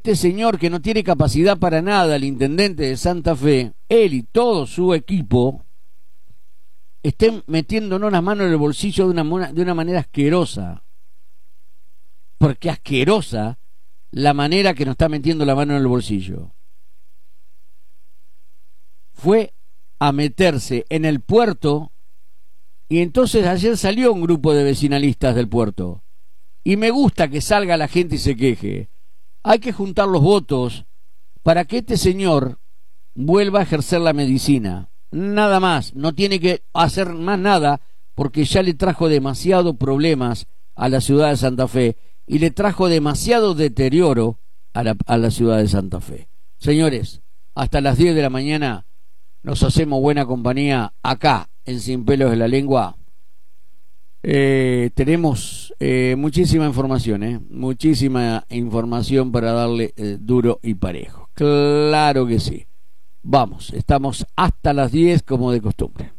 este señor que no tiene capacidad para nada, el intendente de Santa Fe, él y todo su equipo, estén metiéndonos las manos en el bolsillo de una manera asquerosa. Porque asquerosa la manera que nos está metiendo la mano en el bolsillo. Fue a meterse en el puerto, y entonces ayer salió un grupo de vecinalistas del puerto. Y me gusta que salga la gente y se queje. Hay que juntar los votos para que este señor vuelva a ejercer la medicina. Nada más, no tiene que hacer más nada, porque ya le trajo demasiados problemas a la ciudad de Santa Fe y le trajo demasiado deterioro a la ciudad de Santa Fe. Señores, hasta las 10 de la mañana nos hacemos buena compañía acá en Sin Pelos en la Lengua. Tenemos muchísima información para darle duro y parejo. Claro que sí. Vamos, estamos hasta las 10 como de costumbre.